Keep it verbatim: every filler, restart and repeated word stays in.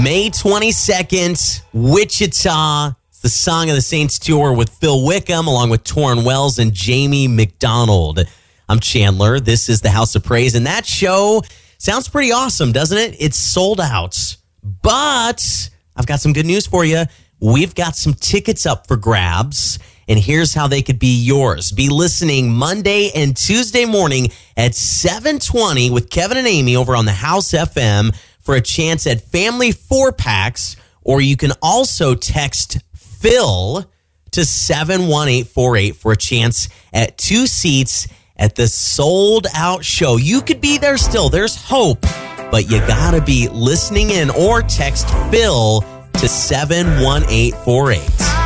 May twenty-second, Wichita. It's the Song of the Saints tour with Phil Wickham, along with Torrin Wells and Jamie McDonald. I'm Chandler. This is the House of Praise, and that show sounds pretty awesome, doesn't it? It's sold out. But I've got some good news for you. We've got some tickets up for grabs, and here's how they could be yours. Be listening Monday and Tuesday morning at seven twenty with Kevin and Amy over on the House F M for a chance at family four-packs, or you can also text Phil to seven one eight four eight for a chance at two seats at the sold-out show. You could be there still. There's hope, but you got to be listening in, or text Phil to seven one eight four eight.